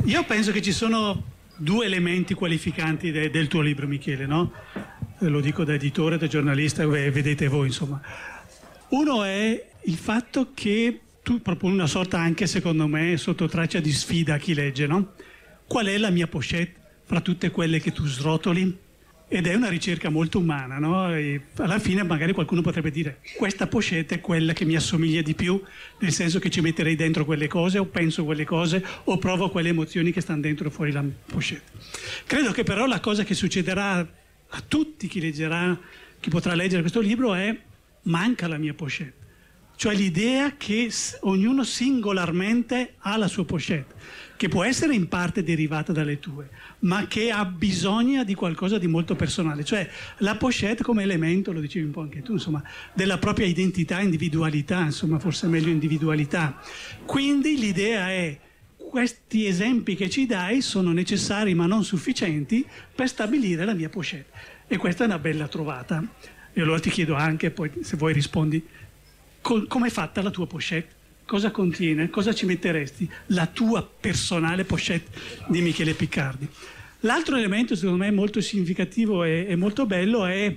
Io penso che ci sono due elementi qualificanti del tuo libro, Michele, no? Lo dico da editore, da giornalista, vedete voi, insomma. Uno è il fatto che tu proponi una sorta, anche secondo me, sotto traccia di sfida a chi legge, no? Qual è la mia pochette fra tutte quelle che tu srotoli? Ed è una ricerca molto umana, no? E alla fine magari qualcuno potrebbe dire: questa pochette è quella che mi assomiglia di più, nel senso che ci metterei dentro quelle cose, o penso quelle cose, o provo quelle emozioni che stanno dentro e fuori la pochette. Credo che però la cosa che succederà a tutti chi leggerà, chi potrà leggere questo libro, è: manca la mia pochette. Cioè l'idea che ognuno singolarmente ha la sua pochette, che può essere in parte derivata dalle tue, ma che ha bisogno di qualcosa di molto personale. Cioè la pochette come elemento, lo dicevi un po' anche tu, insomma, della propria identità, individualità, insomma, forse meglio individualità. Quindi l'idea è: questi esempi che ci dai sono necessari ma non sufficienti per stabilire la mia pochette. E questa è una bella trovata. E allora ti chiedo anche, poi se vuoi rispondi, come è fatta la tua pochette? Cosa contiene? Cosa ci metteresti? La tua personale pochette di Michele Piccardi. L'altro elemento, secondo me, molto significativo e molto bello è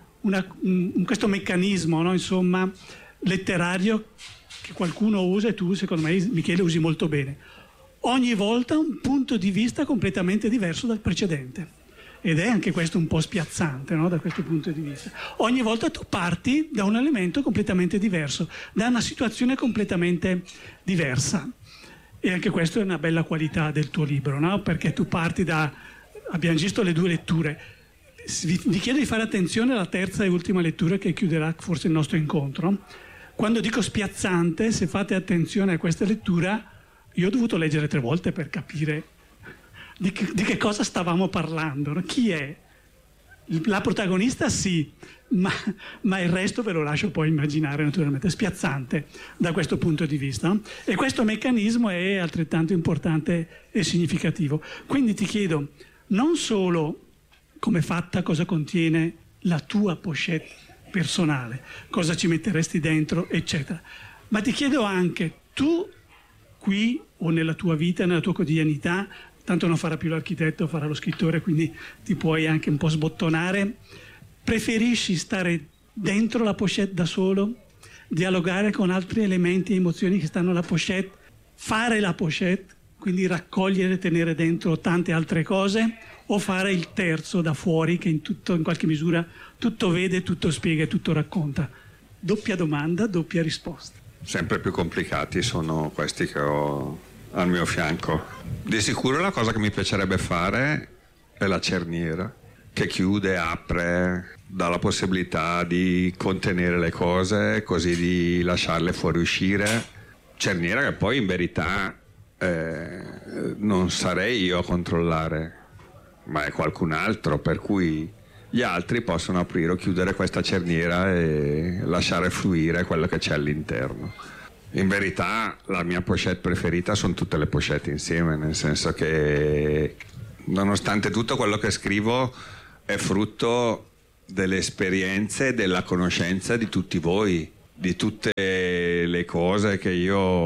questo meccanismo, no? Insomma, letterario che qualcuno usa, e tu, secondo me, Michele, usi molto bene. Ogni volta un punto di vista completamente diverso dal precedente. Ed è anche questo un po' spiazzante, no? Da questo punto di vista. Ogni volta tu parti da un elemento completamente diverso, da una situazione completamente diversa. E anche questa è una bella qualità del tuo libro, no? Perché tu parti da... Abbiamo visto le due letture. Vi chiedo di fare attenzione alla terza e ultima lettura che chiuderà forse il nostro incontro. Quando dico spiazzante, se fate attenzione a questa lettura, io ho dovuto leggere 3 volte per capire di che cosa stavamo parlando, no? Chi è? La protagonista sì, ma il resto ve lo lascio poi immaginare, naturalmente. È spiazzante da questo punto di vista, no? E questo meccanismo è altrettanto importante e significativo. Quindi ti chiedo non solo come è fatta, cosa contiene la tua pochette personale, cosa ci metteresti dentro, eccetera, ma ti chiedo anche, tu qui o nella tua vita, nella tua quotidianità, tanto non farà più l'architetto, farà lo scrittore, quindi ti puoi anche un po' sbottonare. Preferisci stare dentro la pochette da solo, dialogare con altri elementi e emozioni che stanno alla pochette, fare la pochette, quindi raccogliere e tenere dentro tante altre cose, o fare il terzo da fuori che in qualche misura tutto vede, tutto spiega e tutto racconta? Doppia domanda, doppia risposta. Sempre più complicati sono questi che ho al mio fianco. Di sicuro la cosa che mi piacerebbe fare è la cerniera, che chiude, apre, dà la possibilità di contenere le cose, così di lasciarle fuoriuscire. Cerniera che poi in verità non sarei io a controllare, ma è qualcun altro, per cui gli altri possono aprire o chiudere questa cerniera e lasciare fluire quello che c'è all'interno. In verità la mia pochette preferita sono tutte le pochette insieme, nel senso che nonostante tutto quello che scrivo è frutto delle esperienze, della conoscenza di tutti voi, di tutte le cose che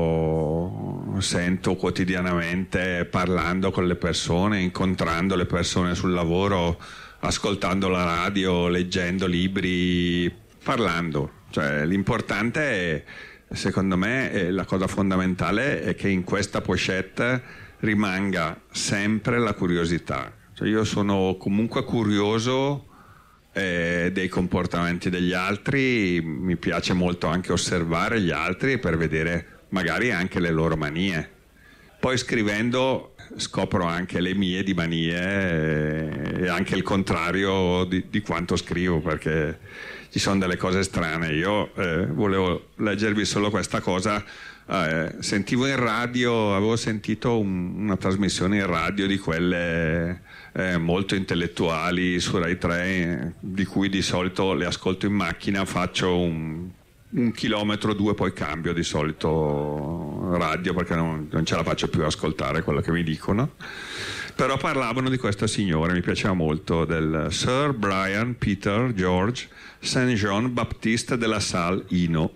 io sento quotidianamente parlando con le persone, incontrando le persone sul lavoro, ascoltando la radio, leggendo libri, parlando. Cioè l'importante è, secondo me, la cosa fondamentale è che in questa pochette rimanga sempre la curiosità. Cioè io sono comunque curioso dei comportamenti degli altri, mi piace molto anche osservare gli altri per vedere magari anche le loro manie. Poi scrivendo scopro anche le mie di manie e anche il contrario di quanto scrivo, perché ci sono delle cose strane. Io volevo leggervi solo questa cosa. Sentivo in radio, avevo sentito una trasmissione in radio di quelle molto intellettuali su Rai 3, di cui di solito le ascolto in macchina, faccio un chilometro o 2, poi cambio di solito radio perché non ce la faccio più ascoltare quello che mi dicono. Però parlavano di questo signore, mi piaceva molto, del Sir Brian Peter George Saint John Baptiste de la Salle Ino,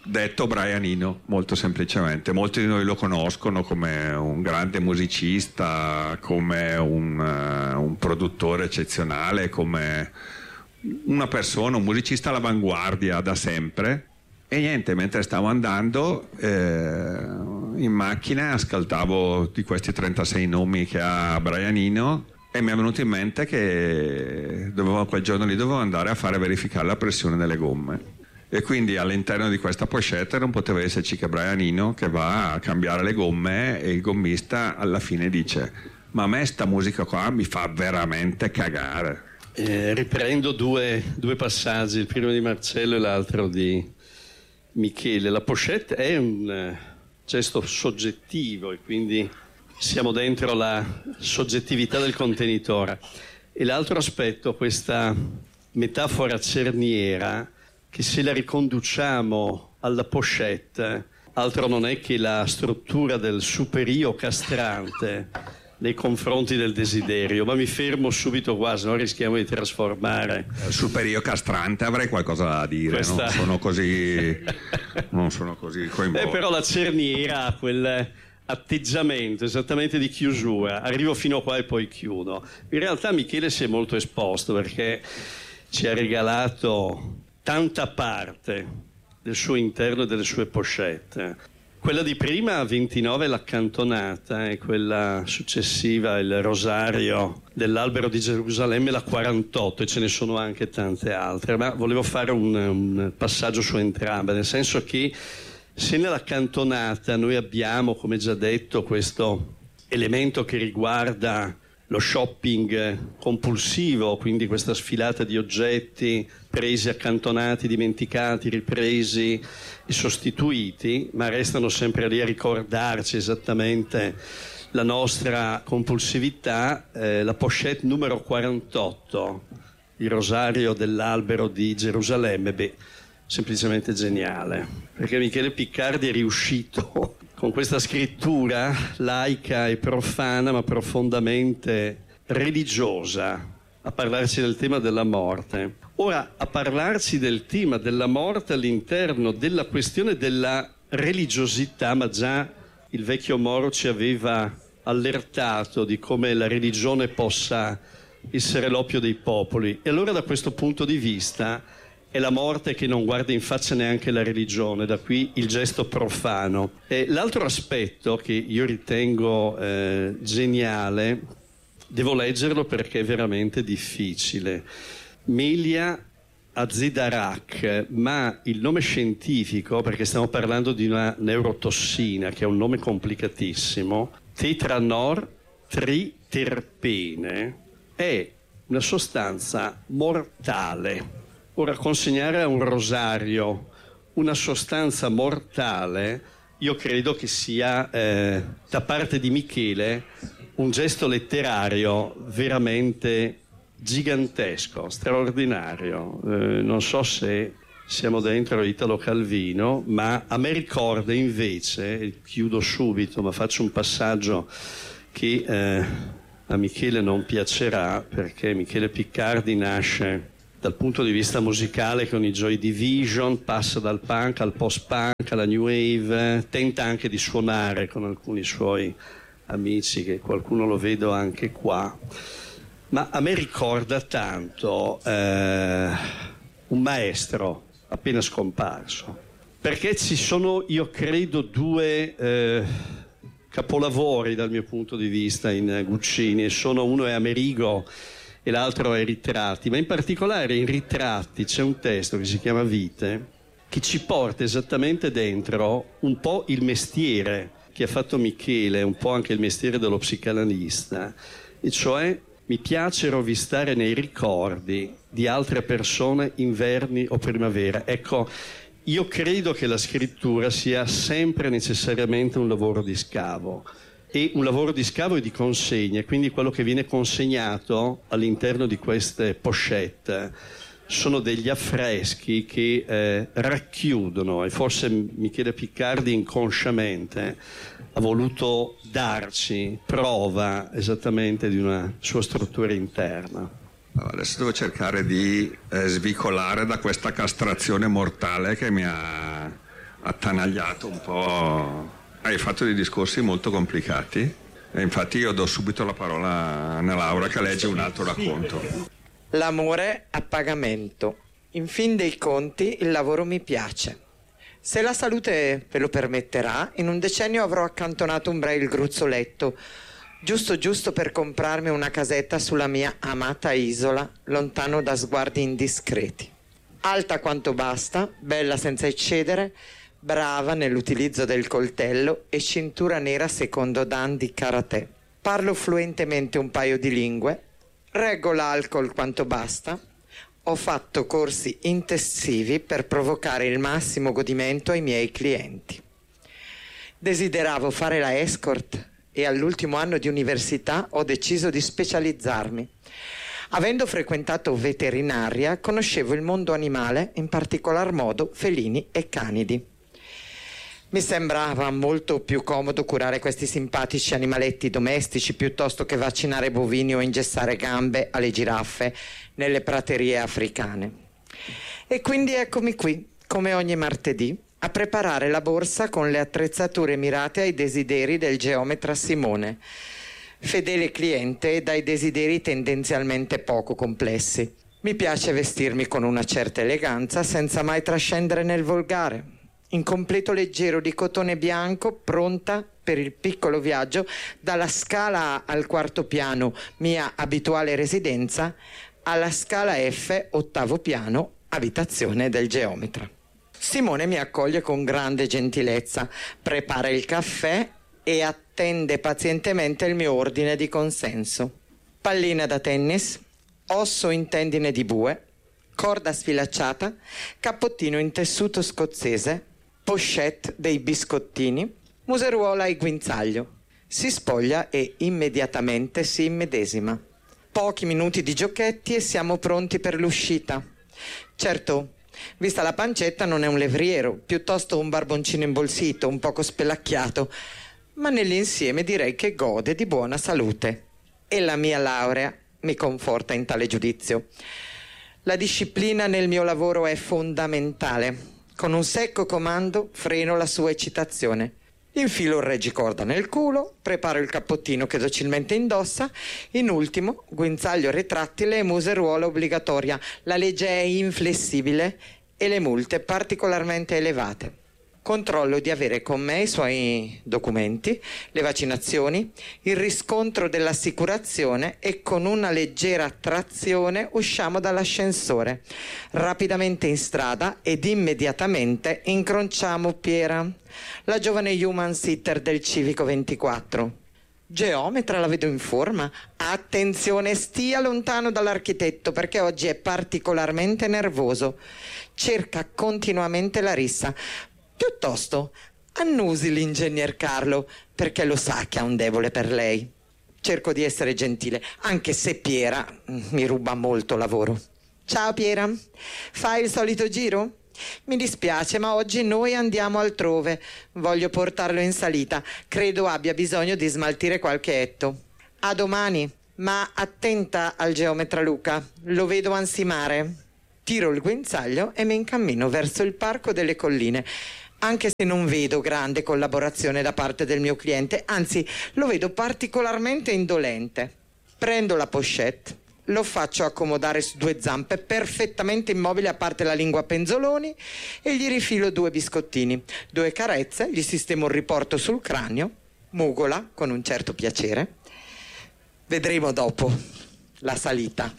detto Brian Eno, molto semplicemente. Molti di noi lo conoscono come un grande musicista, come un produttore eccezionale, come una persona, un musicista all'avanguardia da sempre. E niente, mentre stavo andando in macchina ascoltavo di questi 36 nomi che ha Brian Eno e mi è venuto in mente che quel giorno lì dovevo andare a fare verificare la pressione delle gomme. E quindi all'interno di questa pochette non poteva esserci che Brian Eno che va a cambiare le gomme e il gommista alla fine dice: ma a me sta musica qua mi fa veramente cagare. Riprendo due passaggi, il primo di Marcello e l'altro di Michele. La pochette è un gesto soggettivo e quindi siamo dentro la soggettività del contenitore. E l'altro aspetto, questa metafora cerniera, che se la riconduciamo alla pochette altro non è che la struttura del superio castrante nei confronti del desiderio. Ma mi fermo subito qua, se no rischiamo di trasformare. Superio castrante, avrei qualcosa da dire. Questa... non sono così coinvolto. Però la cerniera ha quel atteggiamento esattamente di chiusura, arrivo fino a qua e poi chiudo. In realtà Michele si è molto esposto perché ci ha regalato tanta parte del suo interno e delle sue pochette. Quella di prima, 29, l'accantonata, e quella successiva, il rosario dell'albero di Gerusalemme, la 48, e ce ne sono anche tante altre. Ma volevo fare un passaggio su entrambe, nel senso che se nella cantonata noi abbiamo, come già detto, questo elemento che riguarda lo shopping compulsivo, quindi questa sfilata di oggetti presi, accantonati, dimenticati, ripresi e sostituiti, ma restano sempre lì a ricordarci esattamente la nostra compulsività. La pochette numero 48, il rosario dell'albero di Gerusalemme, semplicemente geniale, perché Michele Piccardi è riuscito con questa scrittura laica e profana ma profondamente religiosa a parlarci del tema della morte. Ora, a parlarci del tema della morte all'interno della questione della religiosità, ma già il vecchio Moro ci aveva allertato di come la religione possa essere l'oppio dei popoli. E allora da questo punto di vista è la morte che non guarda in faccia neanche la religione, da qui il gesto profano. E l'altro aspetto che io ritengo geniale, devo leggerlo perché è veramente difficile. Melia azidarak, ma il nome scientifico, perché stiamo parlando di una neurotossina che è un nome complicatissimo, tetranor triterpene, è una sostanza mortale. Ora, consegnare a un rosario una sostanza mortale, io credo che sia da parte di Michele un gesto letterario veramente gigantesco, straordinario. Non so se siamo dentro Italo Calvino, ma a me ricorda invece, e chiudo subito, ma faccio un passaggio che a Michele non piacerà, perché Michele Piccardi nasce dal punto di vista musicale con i Joy Division, passa dal punk al post-punk alla new wave, tenta anche di suonare con alcuni suoi amici, che qualcuno lo vedo anche qua, ma a me ricorda tanto un maestro appena scomparso, perché ci sono, io credo, due capolavori dal mio punto di vista in Guccini, e uno è Amerigo e l'altro è Ritratti, ma in particolare in Ritratti c'è un testo che si chiama Vite, che ci porta esattamente dentro un po' il mestiere che ha fatto Michele, un po' anche il mestiere dello psicanalista, e cioè: mi piace rovistare nei ricordi di altre persone inverni o primavera. Ecco, io credo che la scrittura sia sempre necessariamente un lavoro di scavo, e un lavoro di scavo e di consegna, quindi quello che viene consegnato all'interno di queste pochette sono degli affreschi che racchiudono, e forse Michele Piccardi inconsciamente ha voluto darci prova esattamente di una sua struttura interna. Adesso devo cercare di svicolare da questa castrazione mortale che mi ha attanagliato un po', hai fatto dei discorsi molto complicati e infatti io do subito la parola a Laura che legge un altro racconto. L'amore a pagamento. In fin dei conti il lavoro mi piace. Se la salute ve lo permetterà, in un decennio avrò accantonato un bel gruzzoletto, giusto per comprarmi una casetta sulla mia amata isola, lontano da sguardi indiscreti. Alta quanto basta, bella senza eccedere, brava nell'utilizzo del coltello e cintura nera secondo dan di karate. Parlo fluentemente un paio di lingue, reggo l'alcol quanto basta, ho fatto corsi intensivi per provocare il massimo godimento ai miei clienti. Desideravo fare la escort e all'ultimo anno di università ho deciso di specializzarmi. Avendo frequentato veterinaria, conoscevo il mondo animale, in particolar modo felini e canidi. Mi sembrava molto più comodo curare questi simpatici animaletti domestici piuttosto che vaccinare bovini o ingessare gambe alle giraffe nelle praterie africane. E quindi eccomi qui, come ogni martedì, a preparare la borsa con le attrezzature mirate ai desideri del geometra Simone, fedele cliente dai desideri tendenzialmente poco complessi. Mi piace vestirmi con una certa eleganza senza mai trascendere nel volgare. In completo leggero di cotone bianco, pronta per il piccolo viaggio dalla scala A al quarto piano, mia abituale residenza, alla scala F, ottavo piano, abitazione del geometra. Simone mi accoglie con grande gentilezza, prepara il caffè e attende pazientemente il mio ordine di consenso. Pallina da tennis, osso in tendine di bue, corda sfilacciata, cappottino in tessuto scozzese, pochette dei biscottini, museruola e guinzaglio. Si spoglia e immediatamente si immedesima. Pochi minuti di giochetti e siamo pronti per l'uscita. Certo, vista la pancetta non è un levriero, piuttosto un barboncino imbolsito, un poco spelacchiato, ma nell'insieme direi che gode di buona salute. E la mia laurea mi conforta in tale giudizio. La disciplina nel mio lavoro è fondamentale. Con un secco comando freno la sua eccitazione. Infilo il reggicorda nel culo, preparo il cappottino che docilmente indossa, in ultimo guinzaglio retrattile e museruola obbligatoria. La legge è inflessibile e le multe particolarmente elevate. Controllo di avere con me i suoi documenti, le vaccinazioni, il riscontro dell'assicurazione e con una leggera trazione usciamo dall'ascensore. Rapidamente in strada ed immediatamente incrociamo Piera, la giovane human sitter del Civico 24. Geometra, la vedo in forma? Attenzione, stia lontano dall'architetto perché oggi è particolarmente nervoso. Cerca continuamente la rissa. Piuttosto annusi l'ingegner Carlo perché lo sa che ha un debole per lei. Cerco di essere gentile, anche se Piera mi ruba molto lavoro. Ciao Piera, fai il solito giro? Mi dispiace, ma oggi noi andiamo altrove. Voglio portarlo in salita. Credo abbia bisogno di smaltire qualche etto. A domani, ma attenta al geometra Luca. Lo vedo ansimare. Tiro il guinzaglio e mi incammino verso il parco delle colline. Anche se non vedo grande collaborazione da parte del mio cliente, anzi lo vedo particolarmente indolente. Prendo la pochette, lo faccio accomodare su due zampe perfettamente immobile a parte la lingua a penzoloni e gli rifilo 2 biscottini, 2 carezze, gli sistemo il riporto sul cranio, mugola con un certo piacere. Vedremo dopo la salita.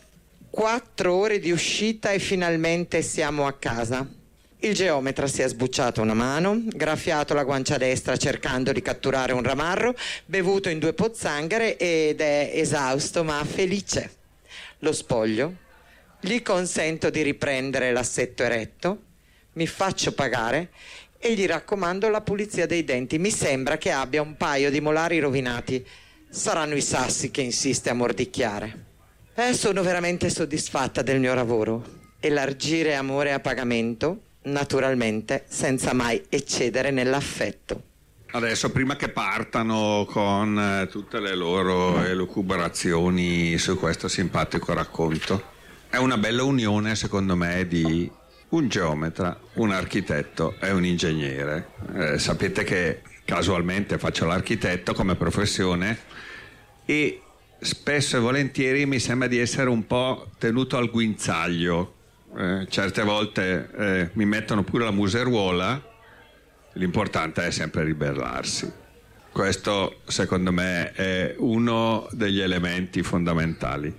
4 ore di uscita e finalmente siamo a casa. Il geometra si è sbucciato una mano, graffiato la guancia destra cercando di catturare un ramarro, bevuto in 2 pozzanghere ed è esausto ma felice. Lo spoglio, gli consento di riprendere l'assetto eretto, mi faccio pagare e gli raccomando la pulizia dei denti. Mi sembra che abbia un paio di molari rovinati. Saranno i sassi che insiste a mordicchiare. Sono veramente soddisfatta del mio lavoro. Elargire amore a pagamento, naturalmente senza mai eccedere nell'affetto. Adesso, prima che partano con tutte le loro elucubrazioni su questo simpatico racconto, è una bella unione secondo me di un geometra, un architetto e un ingegnere. Sapete che casualmente faccio l'architetto come professione e spesso e volentieri mi sembra di essere un po' tenuto al guinzaglio. Certe volte mi mettono pure la museruola, l'importante è sempre ribellarsi. Questo secondo me è uno degli elementi fondamentali.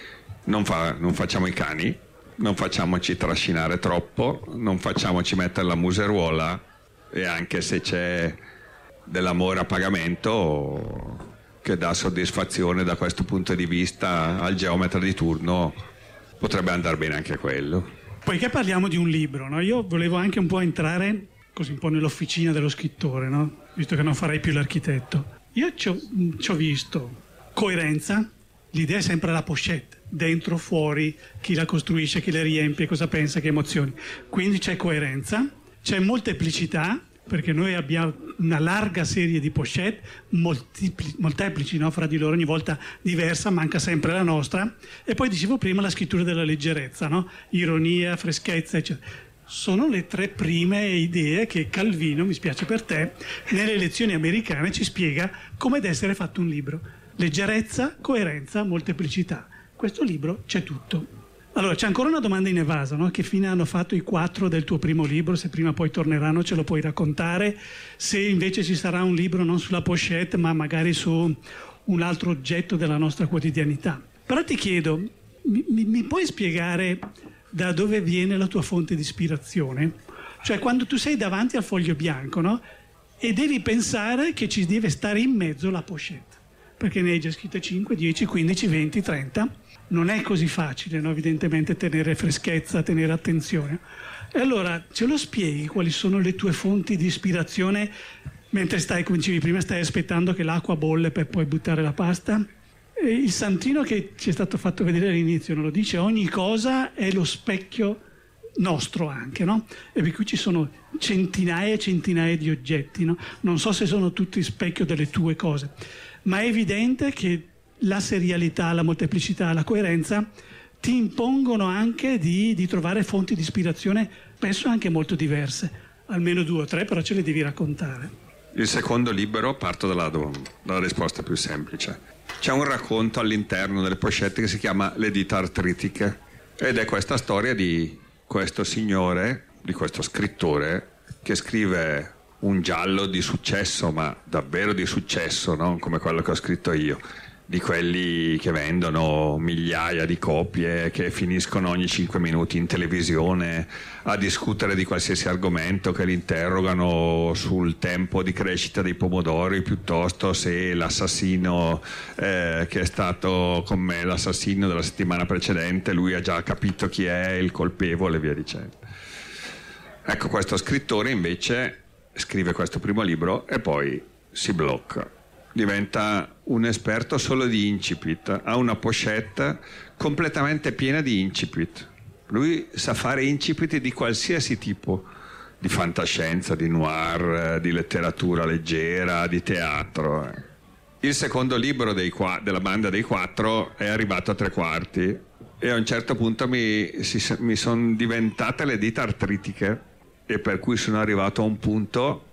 Non facciamo i cani, non facciamoci trascinare troppo, non facciamoci mettere la museruola, e anche se c'è dell'amore a pagamento che dà soddisfazione da questo punto di vista al geometra di turno, potrebbe andare bene anche quello. Poiché parliamo di un libro, no? Io volevo anche un po' entrare così un po' nell'officina dello scrittore, no? Visto che non farei più l'architetto. Io ci ho visto coerenza, l'idea è sempre la pochette, dentro, fuori, chi la costruisce, chi la riempie, cosa pensa, che emozioni. Quindi c'è coerenza, c'è molteplicità, perché noi abbiamo una larga serie di pochette, molteplici, no? Fra di loro, ogni volta diversa, manca sempre la nostra. E poi dicevo prima la scrittura della leggerezza, no? Ironia, freschezza, eccetera. Sono le tre prime idee che Calvino, mi spiace per te, nelle lezioni americane ci spiega come deve essere fatto un libro. Leggerezza, coerenza, molteplicità. Questo libro c'è tutto. Allora, c'è ancora una domanda inevasa, no? Che fine hanno fatto i 4 del tuo primo libro? Se prima o poi torneranno ce lo puoi raccontare. Se invece ci sarà un libro non sulla pochette, ma magari su un altro oggetto della nostra quotidianità. Però ti chiedo, mi puoi spiegare da dove viene la tua fonte di ispirazione? Cioè, quando tu sei davanti al foglio bianco, no? E devi pensare che ci deve stare in mezzo la pochette, perché ne hai già scritte 5, 10, 15, 20, 30. Non è così facile, no? Evidentemente tenere freschezza, tenere attenzione. E allora ce lo spieghi quali sono le tue fonti di ispirazione mentre stai, come dicevi prima, stai aspettando che l'acqua bolle per poi buttare la pasta? E il santino che ci è stato fatto vedere all'inizio non lo dice, ogni cosa è lo specchio nostro anche, no? E per cui ci sono centinaia e centinaia di oggetti, no? Non so se sono tutti specchio delle tue cose, ma è evidente che la serialità, la molteplicità, la coerenza ti impongono anche di trovare fonti di ispirazione spesso anche molto diverse, almeno 2 o 3, però ce le devi raccontare. Il secondo libro parto dalla risposta più semplice. C'è un racconto all'interno delle pochette che si chiama Le dita artritiche, ed è questa storia di questo signore, di questo scrittore che scrive un giallo di successo, ma davvero di successo, non come quello che ho scritto io, di quelli che vendono migliaia di copie, che finiscono ogni 5 minuti in televisione a discutere di qualsiasi argomento, che li interrogano sul tempo di crescita dei pomodori, piuttosto se l'assassino che è stato con me, l'assassino della settimana precedente, lui ha già capito chi è il colpevole e via dicendo. Ecco, questo scrittore invece scrive questo primo libro e poi si blocca. Diventa un esperto solo di incipit, ha una pochette completamente piena di incipit. Lui sa fare incipit di qualsiasi tipo, di fantascienza, di noir, di letteratura leggera, di teatro. Il secondo libro della banda dei 4 è arrivato a 3/4 e a un certo punto mi sono diventate le dita artritiche, e per cui sono arrivato a un punto